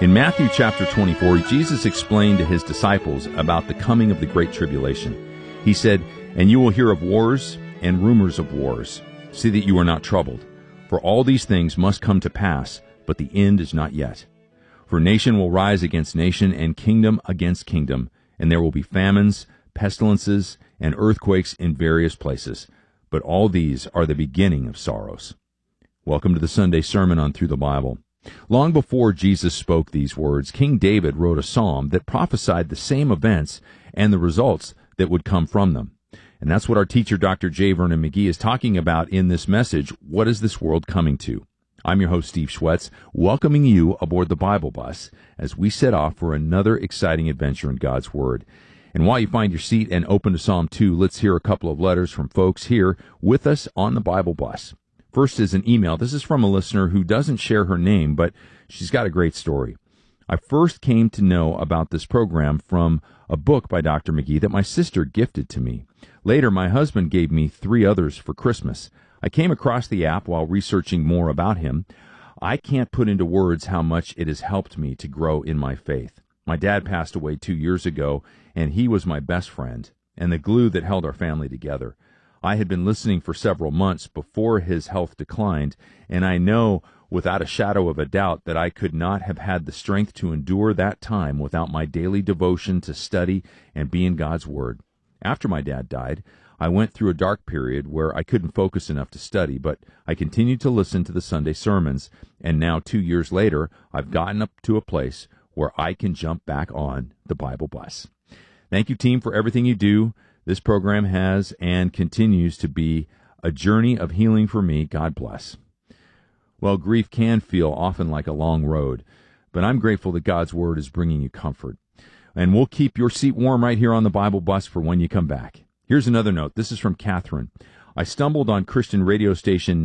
In Matthew chapter 24, Jesus explained to his disciples about the coming of the Great Tribulation. He said, "And you will hear of wars and rumors of wars. See that you are not troubled. For all these things must come to pass, but the end is not yet. For nation will rise against nation, and kingdom against kingdom, and there will be famines, pestilences, and earthquakes in various places. But all these are the beginning of sorrows." Welcome to the Sunday Sermon on Through the Bible. Long before Jesus spoke these words, King David wrote a psalm that prophesied the same events and the results that would come from them. And that's what our teacher, Dr. J. Vernon McGee, is talking about in this message, What is this world coming to? I'm your host, Steve Schwetz, welcoming you aboard the Bible bus as we set off for another exciting adventure in God's Word. And while you find your seat and open to Psalm 2, let's hear a couple of letters from folks here with us on the Bible bus. First is an email. This is from a listener who doesn't share her name, but she's got a great story. I first came to know about this program from a book by Dr. McGee that my sister gifted to me. Later, my husband gave me 3 others for Christmas. I came across the app while researching more about him. I can't put into words how much it has helped me to grow in my faith. My dad passed away 2 years ago, and he was my best friend and the glue that held our family together. I had been listening for several months before his health declined, and I know without a shadow of a doubt that I could not have had the strength to endure that time without my daily devotion to study and be in God's Word. After my dad died, I went through a dark period where I couldn't focus enough to study, but I continued to listen to the Sunday sermons, and now 2 years later, I've gotten up to a place where I can jump back on the Bible bus. Thank you, team, for everything you do. This program has and continues to be a journey of healing for me. God bless. Well, grief can feel often like a long road, but I'm grateful that God's Word is bringing you comfort. And we'll keep your seat warm right here on the Bible bus for when you come back. Here's another note. This is from Catherine. I stumbled on Christian radio station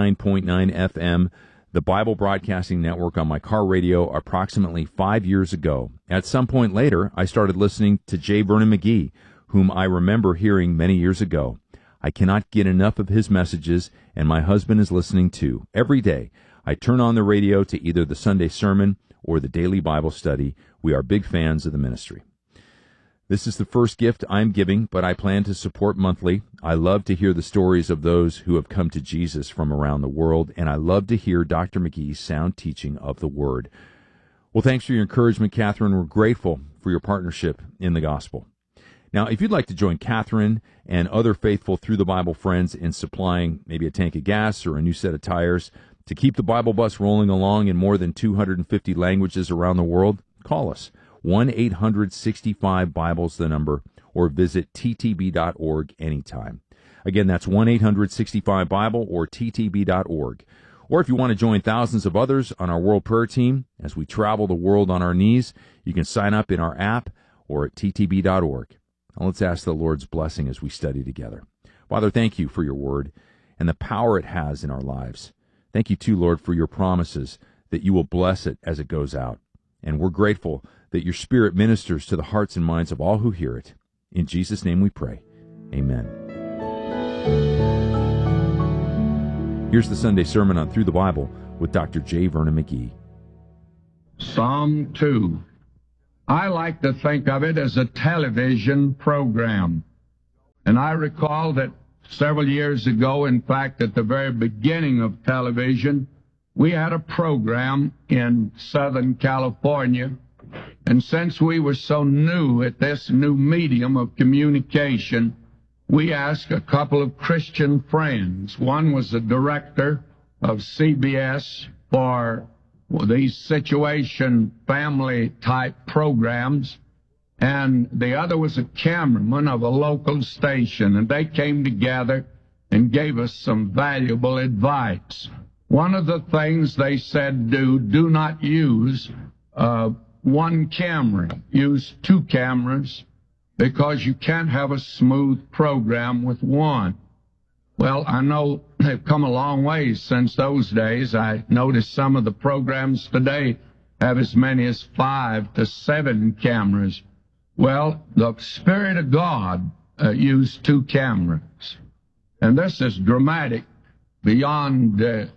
99.9 FM, the Bible Broadcasting Network, on my car radio approximately 5 years ago. At some point later, I started listening to J. Vernon McGee, whom I remember hearing many years ago. I cannot get enough of his messages, and my husband is listening too. Every day, I turn on the radio to either the Sunday sermon or the daily Bible study. We are big fans of the ministry. This is the first gift I'm giving, but I plan to support monthly. I love to hear the stories of those who have come to Jesus from around the world, and I love to hear Dr. McGee's sound teaching of the Word. Well, thanks for your encouragement, Catherine. We're grateful for your partnership in the gospel. Now, if you'd like to join Catherine and other faithful Through the Bible friends in supplying maybe a tank of gas or a new set of tires to keep the Bible bus rolling along in more than 250 languages around the world, call us, 1-800-65-BIBLES, the number, or visit ttb.org anytime. Again, that's 1-800-65-BIBLE or ttb.org. Or if you want to join thousands of others on our World Prayer Team as we travel the world on our knees, you can sign up in our app or at ttb.org. Now let's ask the Lord's blessing as we study together. Father, thank you for your Word and the power it has in our lives. Thank you, too, Lord, for your promises that you will bless it as it goes out. And we're grateful that your Spirit ministers to the hearts and minds of all who hear it. In Jesus' name we pray. Amen. Here's the Sunday Sermon on Through the Bible with Dr. J. Vernon McGee. Psalm 2. I like to think of it as a television program. And I recall that several years ago, in fact, at the very beginning of television, we had a program in Southern California. And since we were so new at this new medium of communication, we asked a couple of Christian friends. One was the director of CBS for these situation family-type programs, and the other was a cameraman of a local station, and they came together and gave us some valuable advice. One of the things they said, do not use one camera. Use 2 cameras, because you can't have a smooth program with one. Well, I know they've come a long ways since those days. I noticed some of the programs today have as many as 5 to 7 cameras. Well, the Spirit of God used 2 cameras. And this is dramatic beyond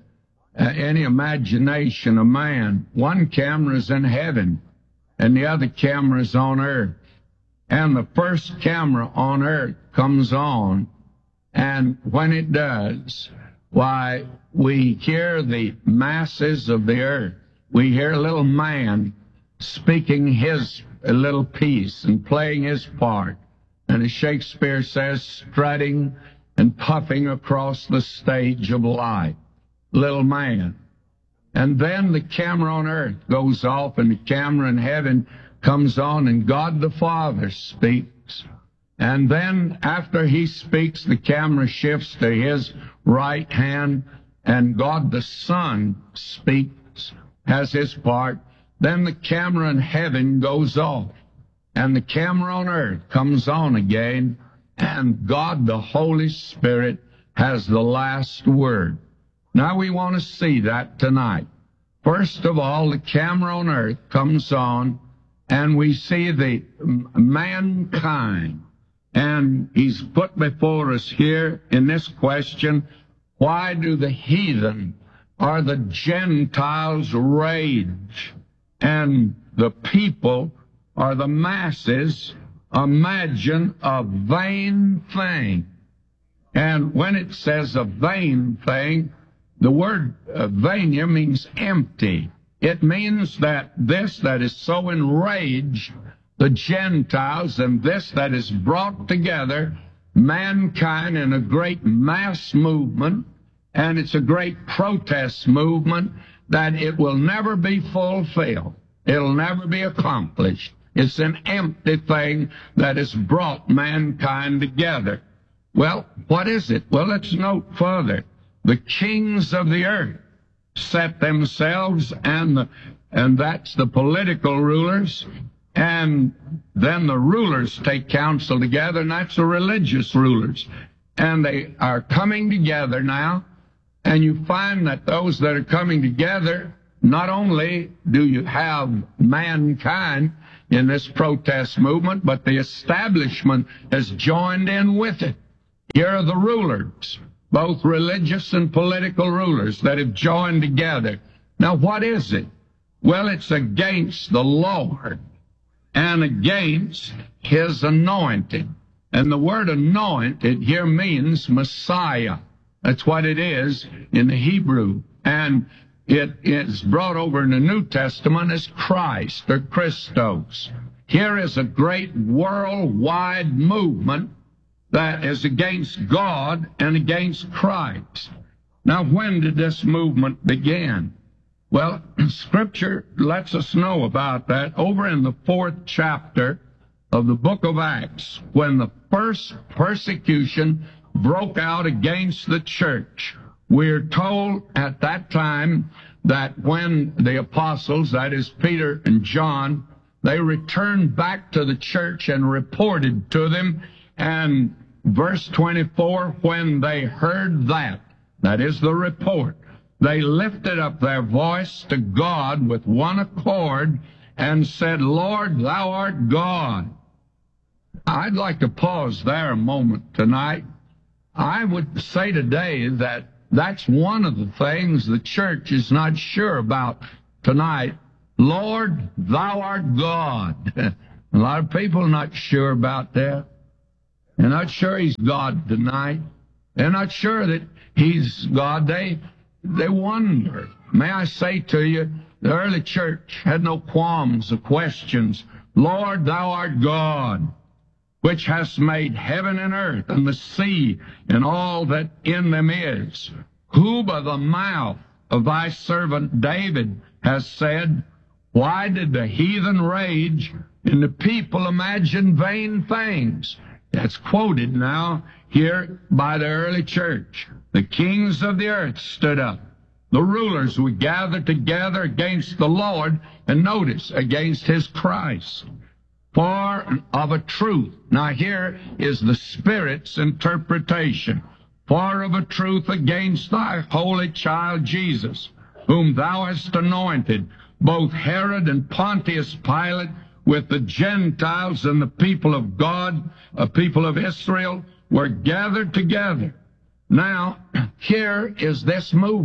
any imagination of man. One camera is in heaven, and the other camera is on earth. And the first camera on earth comes on, and when it does, why, we hear the masses of the earth. We hear a little man speaking his little piece and playing his part. And as Shakespeare says, strutting and puffing across the stage of life. Little man. And then the camera on earth goes off, and the camera in heaven comes on, and God the Father speaks. And then after he speaks, the camera shifts to his right hand, and God the Son speaks, has his part. Then the camera in heaven goes off, and the camera on earth comes on again, and God the Holy Spirit has the last word. Now we want to see that tonight. First of all, the camera on earth comes on, and we see the mankind. And he's put before us here in this question, why do the heathen or the Gentiles rage, and the people or the masses imagine a vain thing? And when it says a vain thing, the word vania means empty. It means that this that is so enraged the Gentiles, and this that is brought together mankind in a great mass movement, and it's a great protest movement, that it will never be fulfilled. It'll never be accomplished. It's an empty thing that has brought mankind together. Well, what is it? Well, let's note further. The kings of the earth set themselves, and that's the political rulers, and then the rulers take counsel together, and that's the religious rulers. And they are coming together now, and you find that those that are coming together, not only do you have mankind in this protest movement, but the establishment has joined in with it. Here are the rulers, both religious and political rulers, that have joined together. Now, what is it? Well, it's against the Lord and against his anointed. And the word anointed here means Messiah. That's what it is in the Hebrew. And it is brought over in the New Testament as Christ or Christos. Here is a great worldwide movement that is against God and against Christ. Now, when did this movement begin? Well, Scripture lets us know about that over in the 4th chapter of the book of Acts, when the first persecution broke out against the church. We're told at that time that when the apostles, that is Peter and John, they returned back to the church and reported to them, and verse 24, when they heard that is the report, they lifted up their voice to God with one accord and said, Lord, thou art God. I'd like to pause there a moment tonight. I would say today that that's one of the things the church is not sure about tonight. Lord, thou art God. A lot of people are not sure about that. They're not sure he's God tonight. They're not sure that he's God. They wonder. May I say to you, the early church had no qualms or questions. Lord, thou art God, which hast made heaven and earth and the sea and all that in them is, who by the mouth of thy servant David has said, why did the heathen rage and the people imagine vain things? That's quoted now here by the early church. The kings of the earth stood up. The rulers were gathered together against the Lord, and notice, against his Christ. For of a truth, now here is the Spirit's interpretation, for of a truth against thy holy child Jesus, whom thou hast anointed, both Herod and Pontius Pilate, with the Gentiles and the people of God, a people of Israel, were gathered together. Now, here is this movement.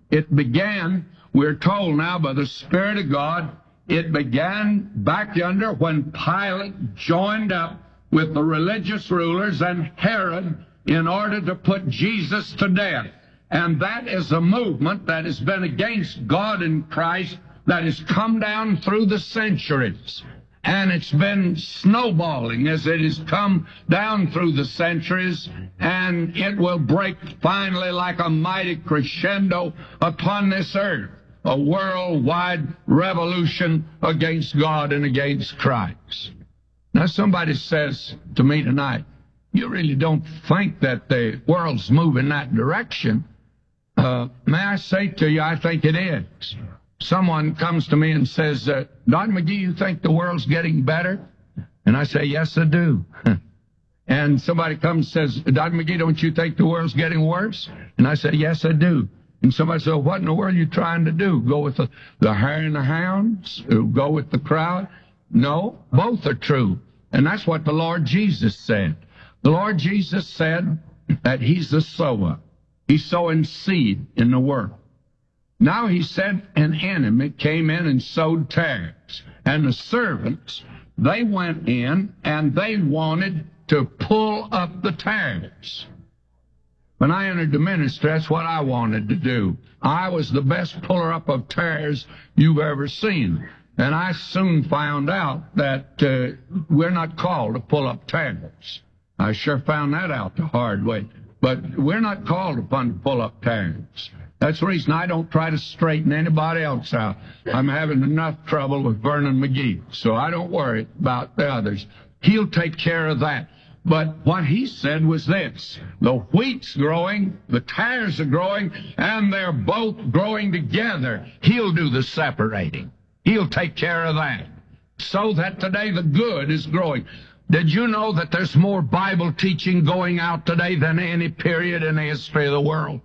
It began, we're told now by the Spirit of God, it began back yonder when Pilate joined up with the religious rulers and Herod in order to put Jesus to death. And that is a movement that has been against God and Christ that has come down through the centuries. And it's been snowballing as it has come down through the centuries, and it will break finally like a mighty crescendo upon this earth, a worldwide revolution against God and against Christ. Now somebody says to me tonight, you really don't think that the world's moving that direction. May I say to you, I think it is. Someone comes to me and says, Don McGee, you think the world's getting better? And I say, yes, I do. And somebody comes and says, Don McGee, don't you think the world's getting worse? And I say, yes, I do. And somebody says, what in the world are you trying to do? Go with the hare and the hounds? Go with the crowd? No, both are true. And that's what the Lord Jesus said. The Lord Jesus said that He's the sower. He's sowing seed in the world. Now He said an enemy came in and sowed tares. And the servants, they went in and they wanted to pull up the tares. When I entered the ministry, that's what I wanted to do. I was the best puller up of tares you've ever seen. And I soon found out that we're not called to pull up tares. I sure found that out the hard way. But we're not called upon to pull up tares. That's the reason I don't try to straighten anybody else out. I'm having enough trouble with Vernon McGee, so I don't worry about the others. He'll take care of that. But what he said was this: the wheat's growing, the tares are growing, and they're both growing together. He'll do the separating. He'll take care of that. So that today the good is growing. Did you know that there's more Bible teaching going out today than any period in the history of the world?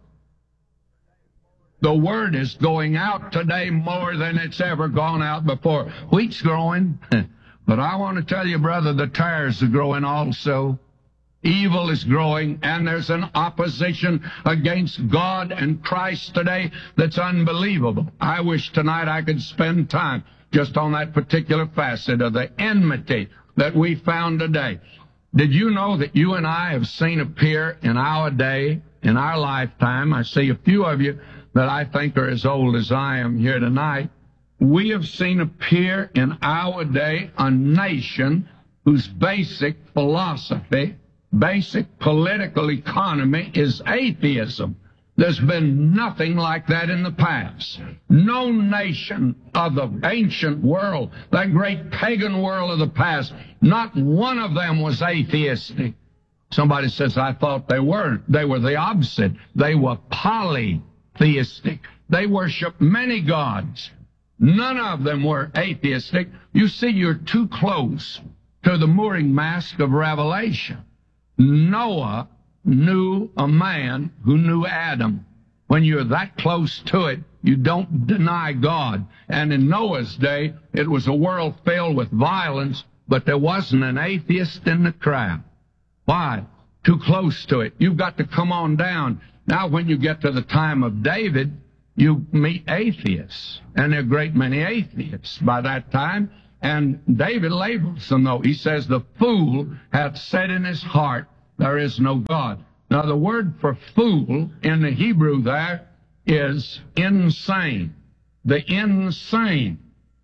The Word is going out today more than it's ever gone out before. Wheat's growing, but I want to tell you, brother, the tares are growing also. Evil is growing, and there's an opposition against God and Christ today that's unbelievable. I wish tonight I could spend time just on that particular facet of the enmity that we found today. Did you know that you and I have seen appear in our day, in our lifetime? I see a few of you that I think are as old as I am here tonight. We have seen appear in our day a nation whose basic philosophy, basic political economy is atheism. There's been nothing like that in the past. No nation of the ancient world, that great pagan world of the past, not one of them was atheistic. Somebody says, I thought they weren't. They were the opposite. They were polytheistic. They worshiped many gods. None of them were atheistic. You see, you're too close to the mooring mast of Revelation. Noah knew a man who knew Adam. When you're that close to it, you don't deny God. And in Noah's day, it was a world filled with violence, but there wasn't an atheist in the crowd. Why? Too close to it. You've got to come on down. Now, when you get to the time of David, you meet atheists. And there are a great many atheists by that time. And David labels them, though. He says, the fool hath said in his heart, there is no God. Now, the word for fool in the Hebrew there is insane. The insane,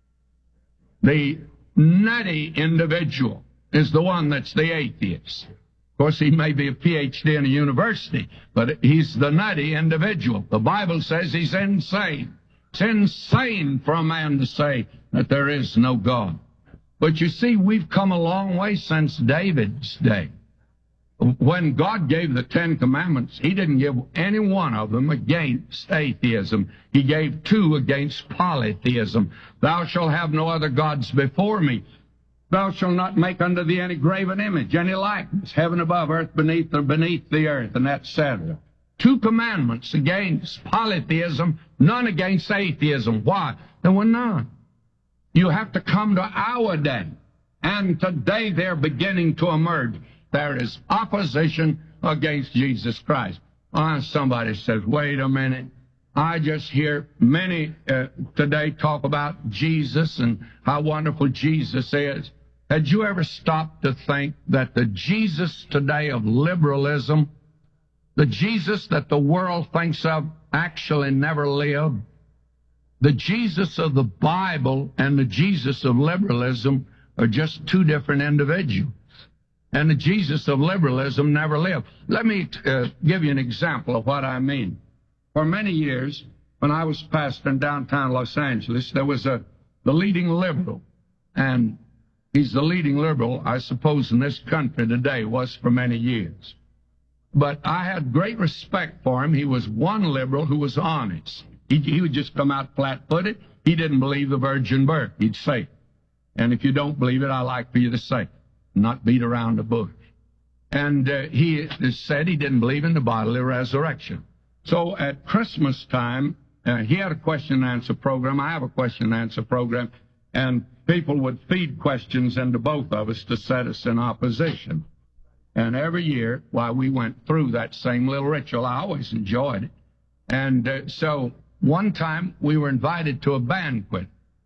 the nutty individual is the one that's the atheist. Of course, he may be a PhD in a university, but he's the nutty individual. The Bible says he's insane. It's insane for a man to say that there is no God. But you see, we've come a long way since David's day. When God gave the Ten Commandments, He didn't give any one of them against atheism. He gave two against polytheism. Thou shalt have no other gods before me. Thou shalt not make unto thee any graven image, any likeness, heaven above, earth beneath, or beneath the earth, and etc. Two commandments against polytheism, none against atheism. Why? There were none. You have to come to our day, and today they're beginning to emerge. There is opposition against Jesus Christ. Somebody says, wait a minute. I just hear many today talk about Jesus and how wonderful Jesus is. Had you ever stopped to think that the Jesus today of liberalism, the Jesus that the world thinks of, actually never lived? The Jesus of the Bible and the Jesus of liberalism are just two different individuals. And the Jesus of liberalism never lived. Let me give you an example of what I mean. For many years, when I was pastor in downtown Los Angeles, there was the leading liberal. And he's the leading liberal, I suppose, in this country today, was for many years. But I had great respect for him. He was one liberal who was honest. He would just come out flat-footed. He didn't believe the virgin birth. He'd say it. And if you don't believe it, I like for you to say it, not beat around the bush. And he said he didn't believe in the bodily resurrection. So at Christmas time, he had a question-and-answer program. I have a question-and-answer program. And people would feed questions into both of us to set us in opposition. And every year, while we went through that same little ritual, I always enjoyed it. And so one time we were invited to a banquet.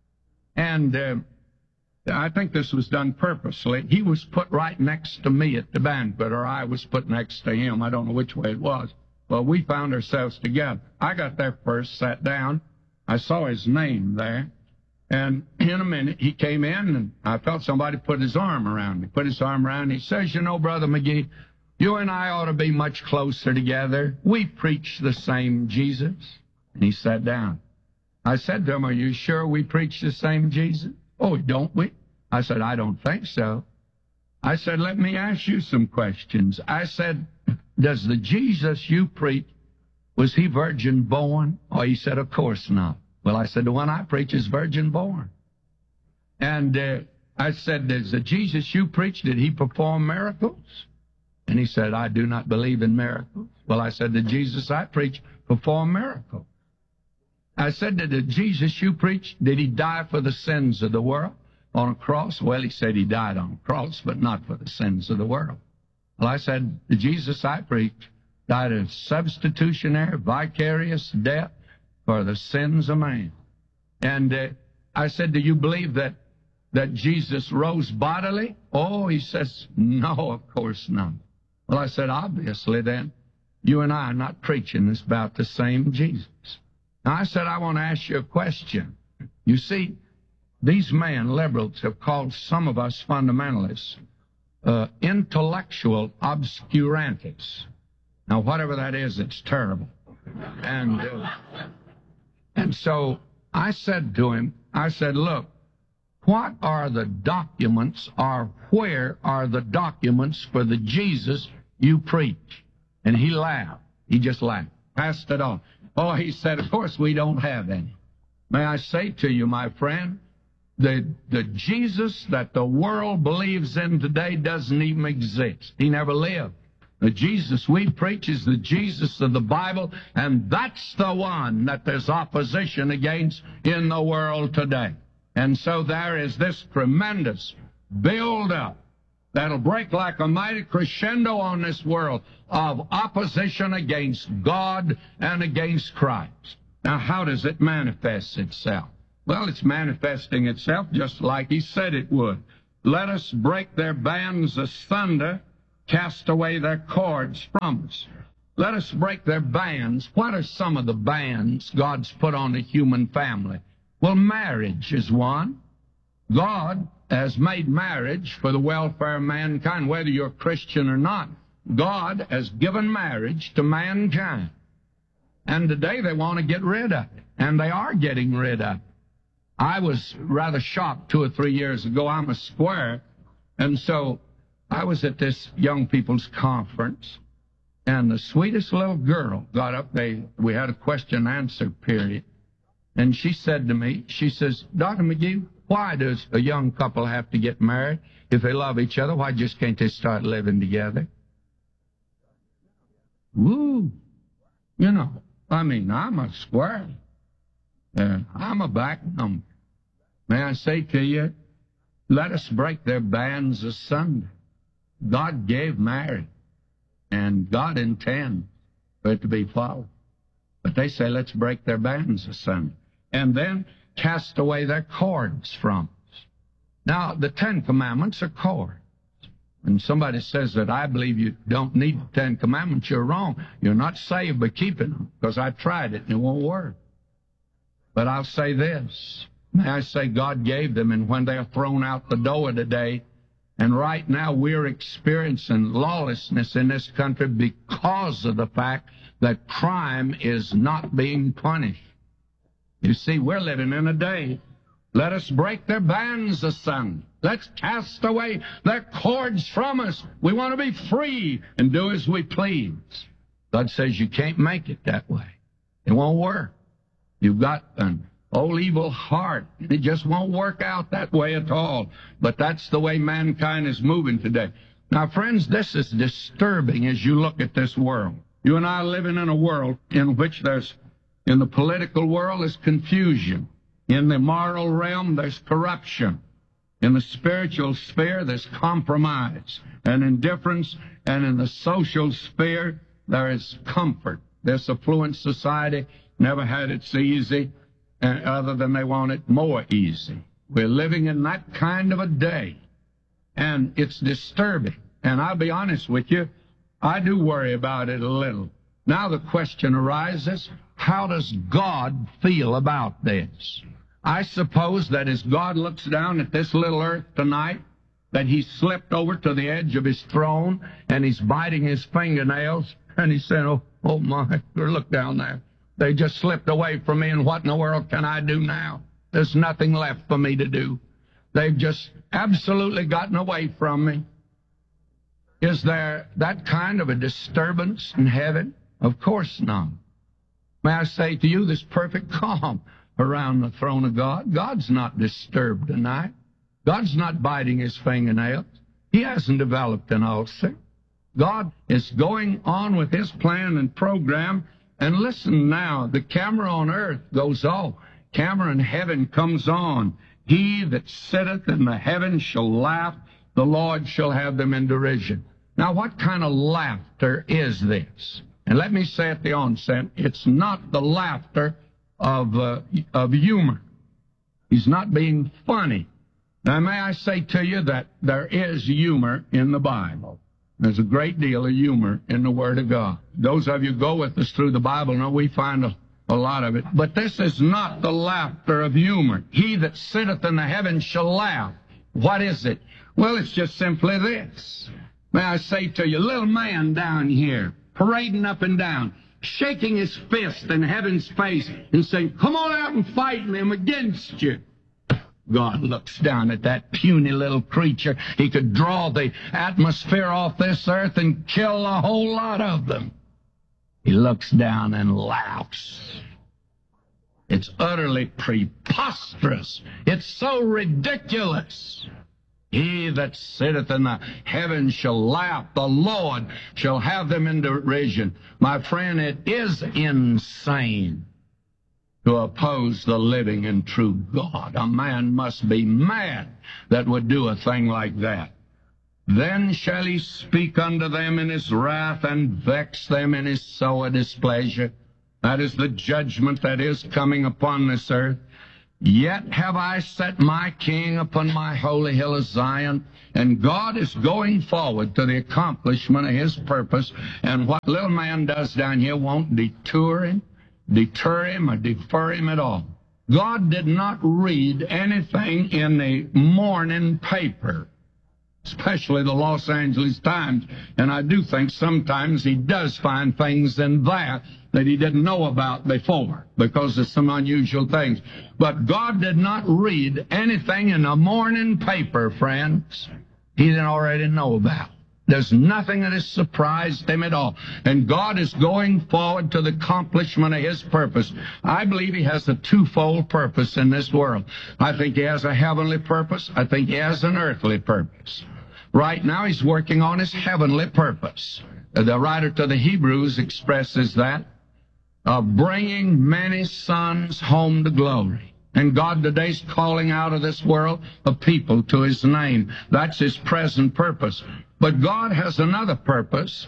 And I think this was done purposely. He was put right next to me at the banquet, or I was put next to him. I don't know which way it was. Well, we found ourselves together. I got there first, sat down. I saw his name there. And in a minute, he came in, and I felt somebody put his arm around me. Put his arm around me. He says, you know, Brother McGee, you and I ought to be much closer together. We preach the same Jesus. And he sat down. I said to him, are you sure we preach the same Jesus? Oh, don't we? I said, I don't think so. I said, let me ask you some questions. I said, does the Jesus you preach, was he virgin born? Oh, he said, of course not. Well, I said, the one I preach is virgin born. And I said, does the Jesus you preach, did he perform miracles? And he said, I do not believe in miracles. Well, I said, the Jesus I preach performed miracles. I said, did the Jesus you preach, did he die for the sins of the world on a cross? Well, he said he died on a cross, but not for the sins of the world. Well, I said, the Jesus I preach died a substitutionary, vicarious death for the sins of man. And I said, do you believe that Jesus rose bodily? Oh, he says, no, of course not. Well, I said, obviously then, you and I are not preaching this about the same Jesus. Now, I said, I want to ask you a question. You see, these men, liberals, have called some of us fundamentalists intellectual obscurantists. Now, whatever that is, it's terrible. And so I said to him, I said, look, what are the documents, or where are the documents for the Jesus you preach? And he laughed. He just laughed. Passed it on. Oh, he said, of course we don't have any. May I say to you, my friend, the Jesus that the world believes in today doesn't even exist. He never lived. The Jesus we preach is the Jesus of the Bible, and that's the one that there's opposition against in the world today. And so there is this tremendous build-up that'll break like a mighty crescendo on this world of opposition against God and against Christ. Now, how does it manifest itself? Well, it's manifesting itself just like he said it would. Let us break their bands asunder, cast away their cords from us. Let us break their bands. What are some of the bands God's put on the human family? Well, marriage is one. God has made marriage for the welfare of mankind, whether you're a Christian or not. God has given marriage to mankind. And today they want to get rid of it, and they are getting rid of it. I was rather shocked 2 or 3 years ago. I'm a square, and so I was at this young people's conference, and the sweetest little girl got up. We had a question-and-answer period, and she said to me, she says, Dr. McGee, why does a young couple have to get married? If they love each other, why just can't they start living together? Woo! You know, I mean, I'm a square. I'm a back number. May I say to you, let us break their bands asunder. God gave marriage, and God intends for it to be followed. But they say, let's break their bands asunder, and then cast away their cords from us. Now, the Ten Commandments are cords. When somebody says that I believe you don't need the Ten Commandments, you're wrong. You're not saved by keeping them, because I tried it and it won't work. But I'll say this. May I say God gave them, and when they're thrown out the door today, and right now we're experiencing lawlessness in this country because of the fact that crime is not being punished. You see, we're living in a day. Let us break their bands asunder. Let's cast away their cords from us. We want to be free and do as we please. God says you can't make it that way. It won't work. You've got an old evil heart. It just won't work out that way at all. But that's the way mankind is moving today. Now, friends, this is disturbing as you look at this world. You and I are living in a world in which in the political world, there's confusion. In the moral realm, there's corruption. In the spiritual sphere, there's compromise and indifference. And in the social sphere, there is comfort. This affluent society never had it so easy, other than they want it more easy. We're living in that kind of a day, and it's disturbing. And I'll be honest with you, I do worry about it a little. Now the question arises, how does God feel about this? I suppose that as God looks down at this little earth tonight, that He slipped over to the edge of His throne, and He's biting His fingernails, and He said, oh my, look down there. They just slipped away from me, and what in the world can I do now? There's nothing left for me to do. They've just absolutely gotten away from me. Is there that kind of a disturbance in heaven? Of course not. May I say to you, there's perfect calm around the throne of God. God's not disturbed tonight. God's not biting His fingernails. He hasn't developed an ulcer. God is going on with His plan and program. And listen now, the camera on earth goes off. Camera in heaven comes on. He that sitteth in the heavens shall laugh. The Lord shall have them in derision. Now, what kind of laughter is this? And let me say at the onset, it's not the laughter of humor. He's not being funny. Now, may I say to you that there is humor in the Bible. There's a great deal of humor in the Word of God. Those of you who go with us through the Bible know we find a lot of it. But this is not the laughter of humor. He that sitteth in the heavens shall laugh. What is it? Well, it's just simply this. May I say to you, little man down here, parading up and down, shaking his fist in heaven's face and saying, come on out and fight me, I'm against you. God looks down at that puny little creature. He could draw the atmosphere off this earth and kill a whole lot of them. He looks down and laughs. It's utterly preposterous. It's so ridiculous. He that sitteth in the heavens shall laugh. The Lord shall have them in derision. My friend, it is insane to oppose the living and true God. A man must be mad that would do a thing like that. Then shall He speak unto them in His wrath, and vex them in His sore displeasure. That is the judgment that is coming upon this earth. Yet have I set my King upon my holy hill of Zion, and God is going forward to the accomplishment of His purpose, and what little man does down here won't deter him or defer him at all. God did not read anything in the morning paper, especially the Los Angeles Times, and I do think sometimes He does find things in that He didn't know about before, because of some unusual things. But God did not read anything in the morning paper, friends, He didn't already know about. There's nothing that has surprised Him at all. And God is going forward to the accomplishment of His purpose. I believe He has a twofold purpose in this world. I think He has a heavenly purpose. I think He has an earthly purpose. Right now, He's working on His heavenly purpose. The writer to the Hebrews expresses that, of bringing many sons home to glory. And God today's calling out of this world a people to His name. That's His present purpose. But God has another purpose,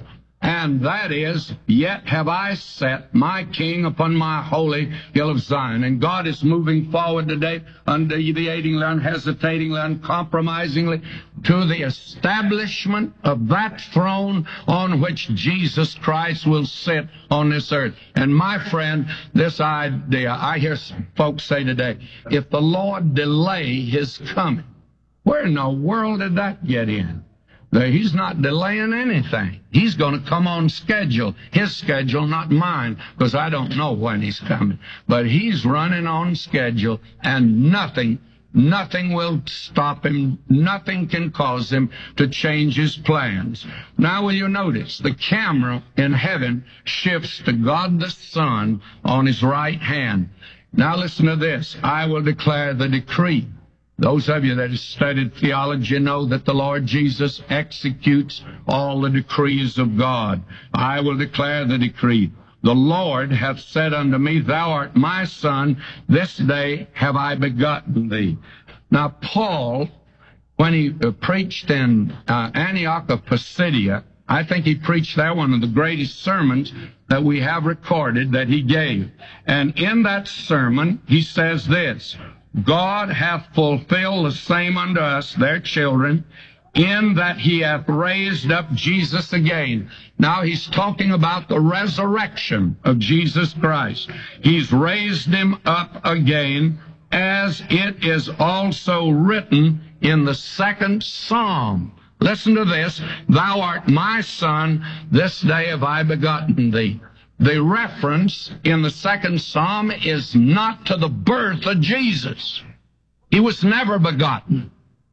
And that is, yet have I set my king upon my holy hill of Zion. And God is moving forward today, undeviatingly, unhesitatingly, uncompromisingly, to the establishment of that throne on which Jesus Christ will sit on this earth. And my friend, this idea, I hear folks say today, if the Lord delay his coming, where in the world did that get in? He's not delaying anything. He's going to come on schedule. His schedule, not mine, because I don't know when he's coming. But he's running on schedule, and nothing will stop him. Nothing can cause him to change his plans. Now, will you notice, the camera in heaven shifts to God the Son on his right hand. Now, listen to this. I will declare the decree. Those of you that have studied theology know that the Lord Jesus executes all the decrees of God. I will declare the decree. The Lord hath said unto me, Thou art my Son, this day have I begotten thee. Now, Paul, when he preached in Antioch of Pisidia, I think he preached there one of the greatest sermons that we have recorded that he gave. And in that sermon, he says this, God hath fulfilled the same unto us, their children, in that he hath raised up Jesus again. Now he's talking about the resurrection of Jesus Christ. He's raised him up again, as it is also written in the second Psalm. Listen to this. Thou art my Son, this day have I begotten thee. The reference in the second Psalm is not to the birth of Jesus. He was never begotten.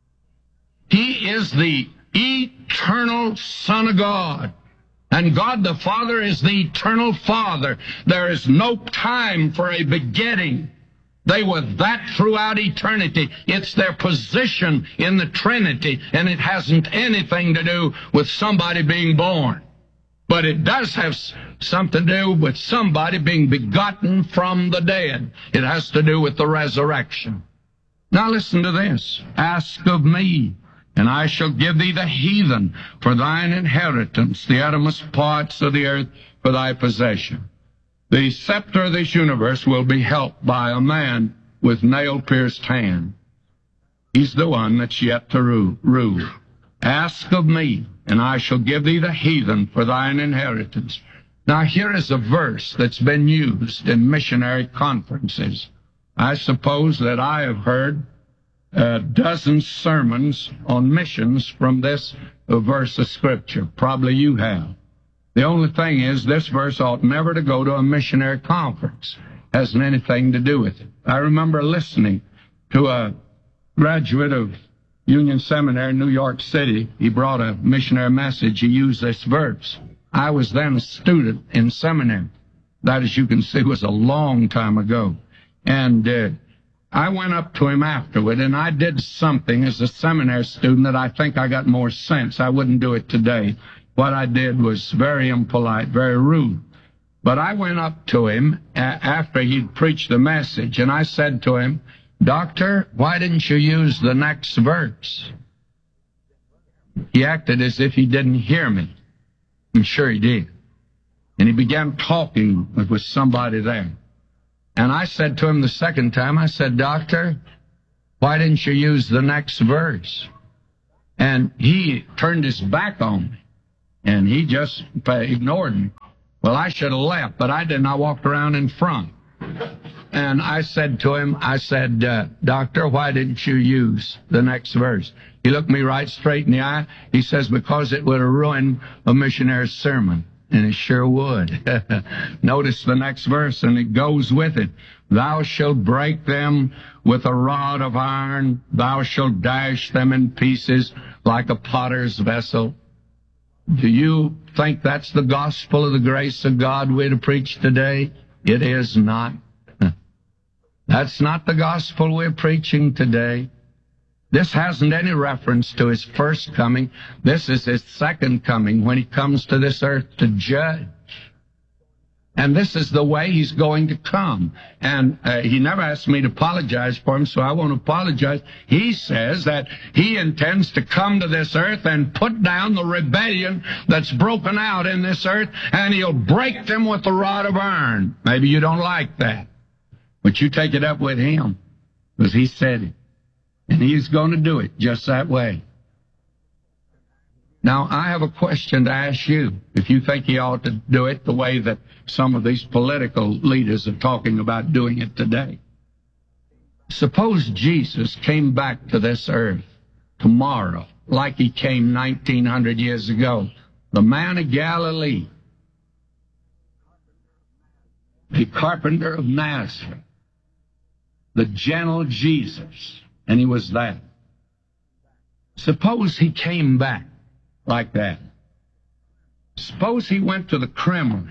He is the eternal Son of God. And God the Father is the eternal Father. There is no time for a begetting. They were that throughout eternity. It's their position in the Trinity, and it hasn't anything to do with somebody being born. But it does have something to do with somebody being begotten from the dead. It has to do with the resurrection. Now listen to this. Ask of me, and I shall give thee the heathen for thine inheritance, the uttermost parts of the earth for thy possession. The scepter of this universe will be held by a man with nail-pierced hand. He's the one that's yet to rule. Ask of me, and I shall give thee the heathen for thine inheritance. Now here is a verse that's been used in missionary conferences. I suppose that I have heard a dozen sermons on missions from this verse of Scripture. Probably you have. The only thing is, this verse ought never to go to a missionary conference. Hasn't anything to do with it. I remember listening to a graduate of Union Seminary in New York City. He brought a missionary message. He used this verse. I was then a student in seminary. That, as you can see, was a long time ago. And I went up to him afterward, and I did something as a seminary student that I think I got more sense. I wouldn't do it today. What I did was very impolite, very rude. But I went up to him after he'd preached the message, and I said to him, Doctor, why didn't you use the next verse? He acted as if he didn't hear me. I'm sure he did. And he began talking with somebody there. And I said to him the second time, I said, Doctor, why didn't you use the next verse? And he turned his back on me. And he just ignored me. Well, I should have left, but I didn't. I walked around in front. And I said to him, Doctor, why didn't you use the next verse? He looked me right straight in the eye. He says, because it would have ruined a missionary's sermon. And it sure would. Notice the next verse, and it goes with it. Thou shalt break them with a rod of iron. Thou shalt dash them in pieces like a potter's vessel. Do you think that's the gospel of the grace of God we're to preach today? It is not. That's not the gospel we're preaching today. This hasn't any reference to his first coming. This is his second coming when he comes to this earth to judge. And this is the way he's going to come. And he never asked me to apologize for him, so I won't apologize. He says that he intends to come to this earth and put down the rebellion that's broken out in this earth, and he'll break them with the rod of iron. Maybe you don't like that, but you take it up with him, because he said it. And he's going to do it just that way. Now, I have a question to ask you. If you think he ought to do it the way that some of these political leaders are talking about doing it today. Suppose Jesus came back to this earth tomorrow, like he came 1900 years ago. The man of Galilee, the carpenter of Nazareth, the gentle Jesus, and he was that. Suppose he came back like that. Suppose he went to the Kremlin.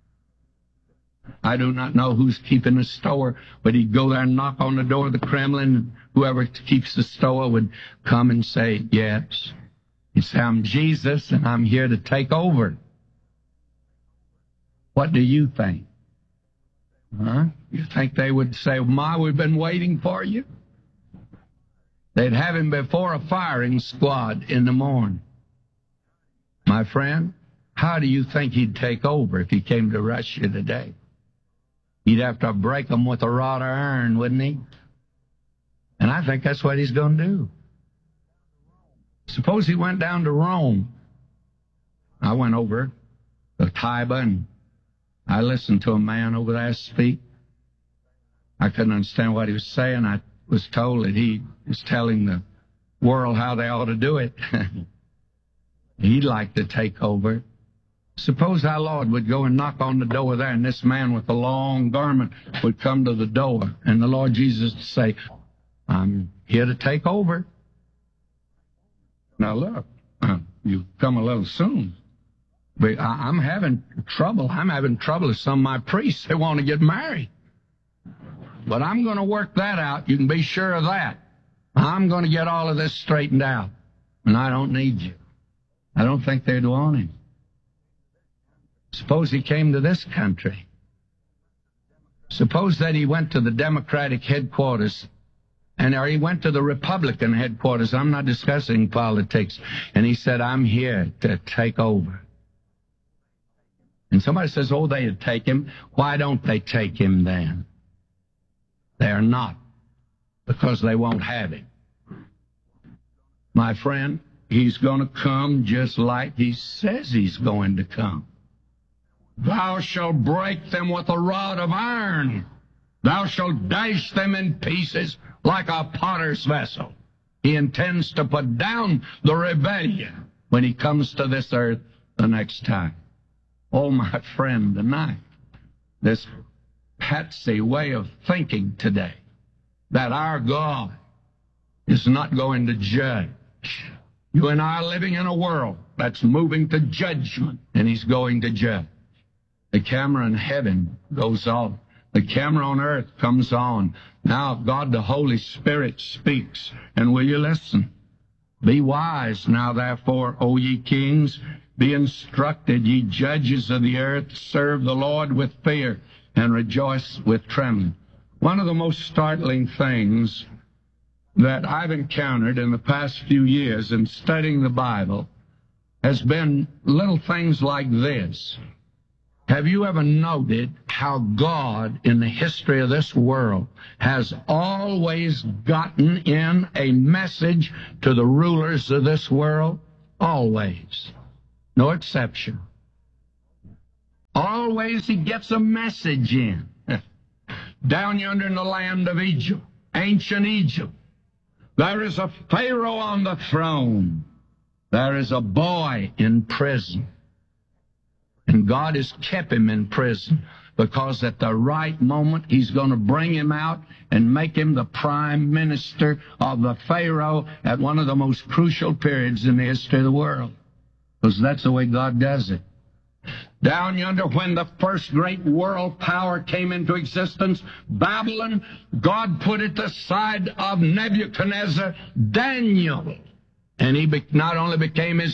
I do not know who's keeping the store, but he'd go there and knock on the door of the Kremlin, and whoever keeps the store would come and say, yes. He'd say, I'm Jesus, and I'm here to take over. What do you think? Huh? You think they would say, Ma, we've been waiting for you? They'd have him before a firing squad in the morning. My friend, how do you think he'd take over if he came to Russia today? He'd have to break them with a rod of iron, wouldn't he? And I think that's what he's going to do. Suppose he went down to Rome. I went over to Tiber, and I listened to a man over there speak. I couldn't understand what he was saying. I was told that he was telling the world how they ought to do it. He'd like to take over. Suppose our Lord would go and knock on the door there, and this man with the long garment would come to the door, and the Lord Jesus would say, I'm here to take over. Now look, you've come a little soon. But I'm having trouble. I'm having trouble with some of my priests. They want to get married. But I'm going to work that out. You can be sure of that. I'm going to get all of this straightened out. And I don't need you. I don't think they'd want him. Suppose he came to this country. Suppose that he went to the Democratic headquarters, or he went to the Republican headquarters. I'm not discussing politics. And he said, I'm here to take over. And somebody says, oh, they'd take him. Why don't they take him then? They're not, because they won't have him. My friend, he's going to come just like he says he's going to come. Thou shalt break them with a rod of iron. Thou shalt dash them in pieces like a potter's vessel. He intends to put down the rebellion when he comes to this earth the next time. Oh, my friend, tonight, this patsy way of thinking today, that our God is not going to judge. You and I are living in a world that's moving to judgment, and he's going to judge. The camera in heaven goes off. The camera on earth comes on. Now God the Holy Spirit speaks, and will you listen? Be wise now, therefore, O ye kings. Be instructed, ye judges of the earth. Serve the Lord with fear and rejoice with trembling. One of the most startling things that I've encountered in the past few years in studying the Bible has been little things like this. Have you ever noted how God in the history of this world has always gotten in a message to the rulers of this world? Always. No exception. Always he gets a message in. Down yonder in the land of Egypt, ancient Egypt, there is a Pharaoh on the throne. There is a boy in prison. And God has kept him in prison because at the right moment he's going to bring him out and make him the prime minister of the Pharaoh at one of the most crucial periods in the history of the world. Because that's the way God does it. Down yonder, when the first great world power came into existence, Babylon, God put at the side of Nebuchadnezzar Daniel. And he not only became his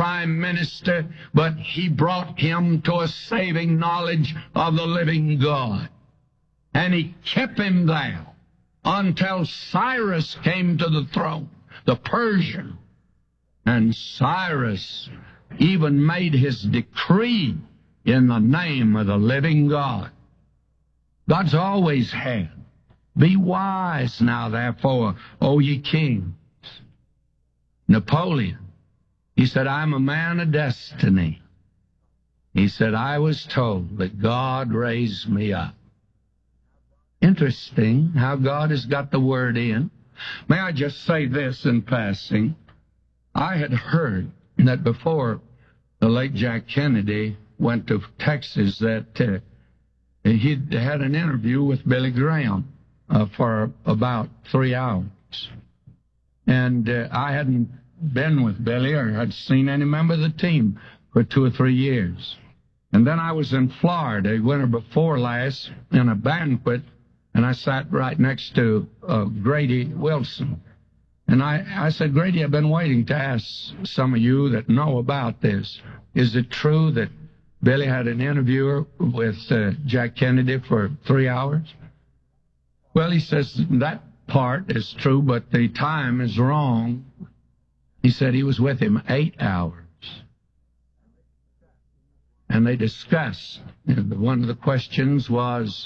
prime minister, but he brought him to a saving knowledge of the living God. And he kept him there until Cyrus came to the throne, the Persian. And Cyrus even made his decree in the name of the living God. God's always had. Be wise now, therefore, O ye kings. Napoleon, he said, I'm a man of destiny. He said, I was told that God raised me up. Interesting how God has got the word in. May I just say this in passing? I had heard that before the late Jack Kennedy went to Texas that he had an interview with Billy Graham for about 3 hours. And I hadn't been with Billy or had seen any member of the team for 2 or 3 years. And then I was in Florida, winter before last, in a banquet, and I sat right next to Grady Wilson. And I said, Grady, I've been waiting to ask some of you that know about this. Is it true that Billy had an interviewer with Jack Kennedy for 3 hours? Well, he says that part is true, but the time is wrong. He said he was with him 8 hours. And they discussed. One of the questions was,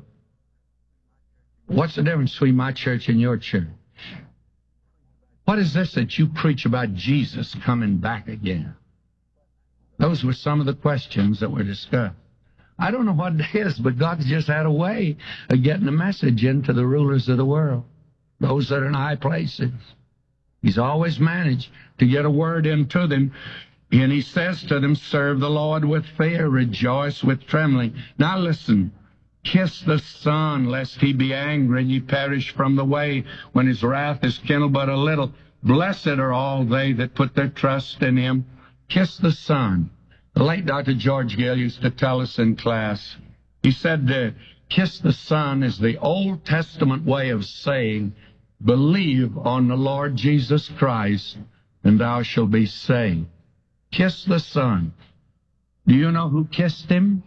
what's the difference between my church and your church? What is this that you preach about Jesus coming back again? Those were some of the questions that were discussed. I don't know what it is, but God's just had a way of getting a message into the rulers of the world, those that are in high places. He's always managed to get a word into them. And he says to them, serve the Lord with fear, rejoice with trembling. Now listen, kiss the Son, lest he be angry and ye perish from the way, when his wrath is kindled but a little. Blessed are all they that put their trust in him. Kiss the Son. The late Dr. George Gill used to tell us in class, he said, kiss the Son is the Old Testament way of saying, believe on the Lord Jesus Christ, and thou shalt be saved. Kiss the Son. Do you know who kissed him?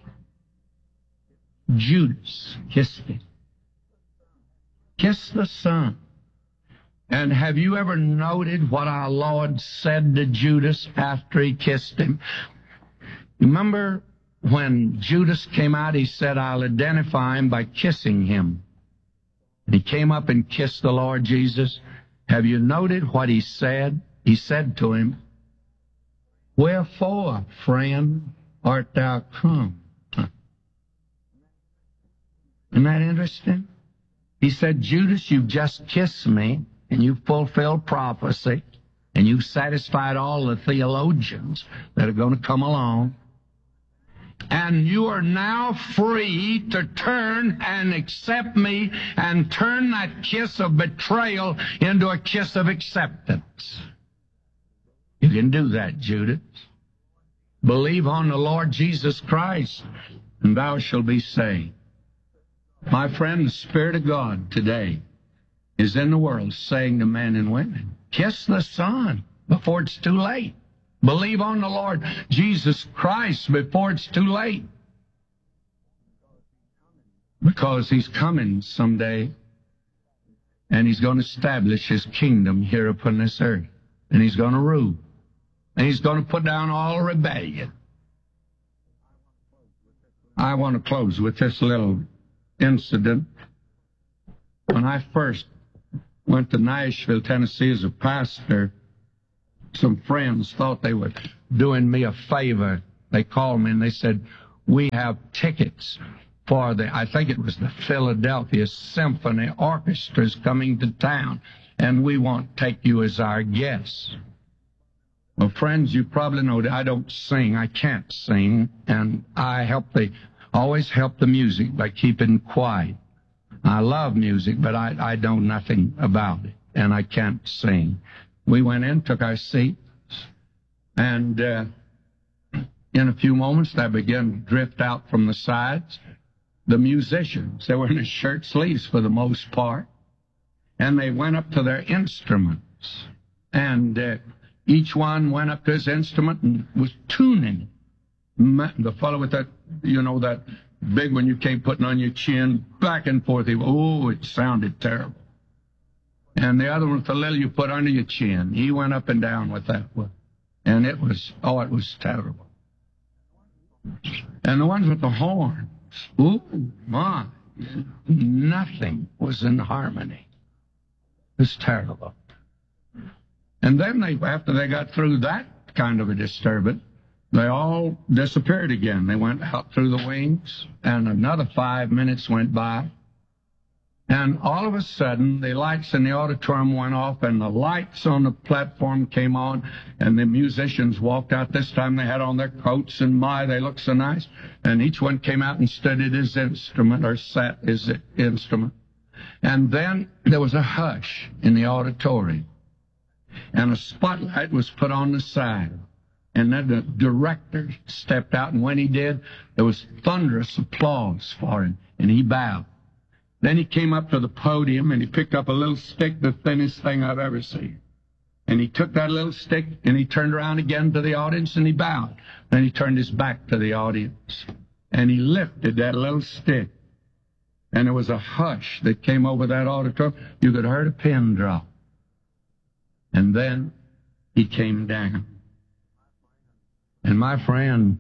Judas kissed him. Kiss the Son. And have you ever noted what our Lord said to Judas after he kissed him? Remember when Judas came out, he said, I'll identify him by kissing him. And he came up and kissed the Lord Jesus. Have you noted what he said? He said to him, wherefore, friend, art thou come? Isn't that interesting? He said, Judas, you've just kissed me, and you've fulfilled prophecy, and you've satisfied all the theologians that are going to come along, and you are now free to turn and accept me and turn that kiss of betrayal into a kiss of acceptance. You can do that, Judas. Believe on the Lord Jesus Christ, and thou shalt be saved. My friend, the Spirit of God today is in the world saying to men and women, kiss the Son before it's too late. Believe on the Lord Jesus Christ before it's too late. Because he's coming someday, and he's going to establish his kingdom here upon this earth. And he's going to rule. And he's going to put down all rebellion. I want to close with this little incident. When I first went to Nashville, Tennessee as a pastor, some friends thought they were doing me a favor. They called me and they said, we have tickets for I think it was the Philadelphia Symphony Orchestra's coming to town, and we want to take you as our guest. Well, friends, you probably know that I don't sing. I can't sing, and I always help the music by keeping quiet. I love music, but I know nothing about it, and I can't sing. We went in, took our seats, and in a few moments, they began to drift out from the sides. The musicians, they were in their shirt sleeves for the most part, and they went up to their instruments. And each one went up to his instrument and was tuning it. The fellow with that, that big one you can't put on your chin, back and forth. It sounded terrible. And the other one with the little you put under your chin, he went up and down with that one. And it was terrible. And the ones with the horns, my, nothing was in harmony. It was terrible. And then after they got through that kind of a disturbance, they all disappeared again. They went out through the wings, and another 5 minutes went by. And all of a sudden, the lights in the auditorium went off, and the lights on the platform came on, and the musicians walked out. This time they had on their coats, and they looked so nice. And each one came out and studied his instrument, or sat his instrument. And then there was a hush in the auditorium, and a spotlight was put on the side. And then the director stepped out, and when he did, there was thunderous applause for him, and he bowed. Then he came up to the podium, and he picked up a little stick, the thinnest thing I've ever seen. And he took that little stick, and he turned around again to the audience, and he bowed. Then he turned his back to the audience, and he lifted that little stick. And there was a hush that came over that auditorium. You could hear a pin drop. And then he came down. And my friend,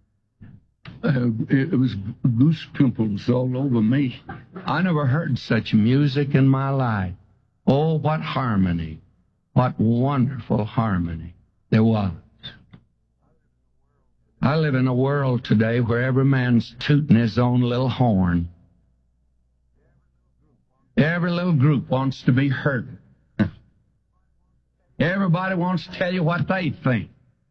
it was goose pimples all over me. I never heard such music in my life. Oh, what harmony. What wonderful harmony there was. I live in a world today where every man's tooting his own little horn. Every little group wants to be heard. Everybody wants to tell you what they think.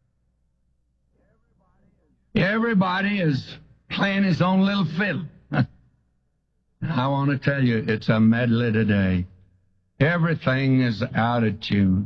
Everybody is playing his own little fiddle. I want to tell you, it's a medley today. Everything is out of tune.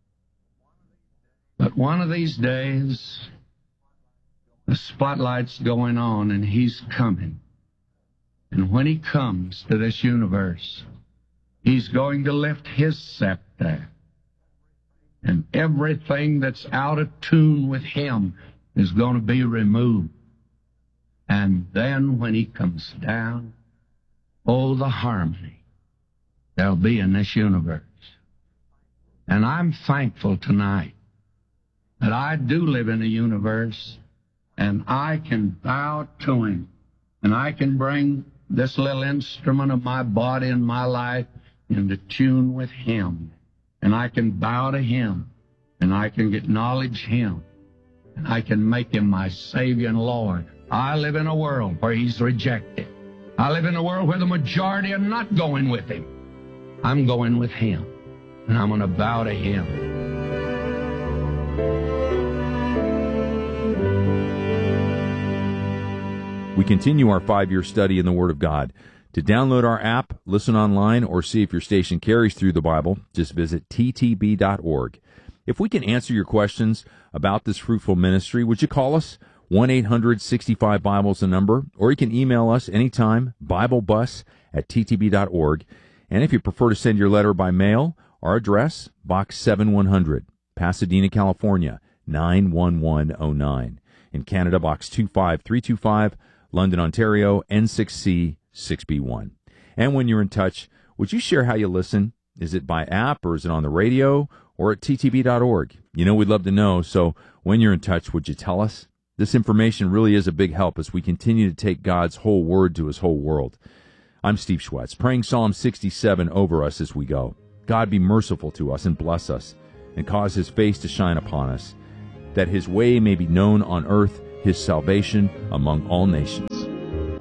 But one of these days, the spotlight's going on, and he's coming. And when he comes to this universe, he's going to lift his scepter. And everything that's out of tune with him is going to be removed. And then when he comes down, oh, the harmony there'll be in this universe. And I'm thankful tonight that I do live in a universe, and I can bow to him, and I can bring this little instrument of my body and my life into tune with him. And I can bow to him, and I can acknowledge him, and I can make him my Savior and Lord. I live in a world where he's rejected. I live in a world where the majority are not going with him. I'm going with him, and I'm going to bow to him. We continue our 5-year study in the Word of God. To download our app, listen online, or see if your station carries through the Bible, just visit ttb.org. If we can answer your questions about this fruitful ministry, would you call us? 1-800-65-BIBLE is the number, or you can email us anytime, BibleBus@ttb.org. And if you prefer to send your letter by mail, our address, Box 7100, Pasadena, California, 91109. In Canada, Box 25325, London, Ontario, N6C 6B1. And when you're in touch, would you share how you listen? Is it by app, or is it on the radio, or at ttb.org? We'd love to know, so when you're in touch, would you tell us? This information really is a big help as we continue to take God's whole word to his whole world. I'm Steve Schwetz, praying Psalm 67 over us as we go. God be merciful to us and bless us, and cause his face to shine upon us, that his way may be known on earth, his salvation among all nations.